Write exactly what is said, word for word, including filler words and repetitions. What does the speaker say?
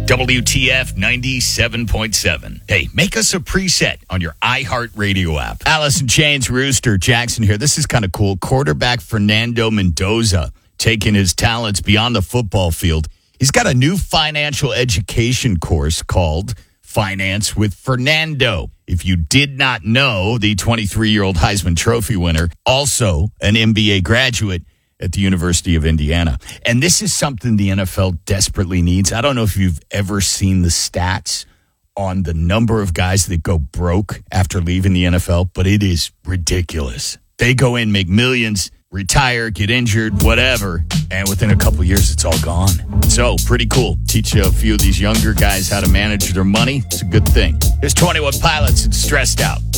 W T F ninety-seven point seven. Hey, make us a preset on your iHeartRadio app. Alice in Chains, Rooster, Jackson here. This is kind of cool. Quarterback Fernando Mendoza taking his talents beyond the football field. He's got a new financial education course called Finance with Fernando. If you did not know, the twenty-three-year-old Heisman Trophy winner, also an M B A graduate at the University of Indiana. And this is something the N F L desperately needs. I don't know if you've ever seen the stats on the number of guys that go broke after leaving the N F L, but it is ridiculous. They go in, make millions, retire, get injured, whatever, and within a couple of years, it's all gone. So, pretty cool. Teach a few of these younger guys how to manage their money. It's a good thing. There's twenty-one Pilots and Stressed Out.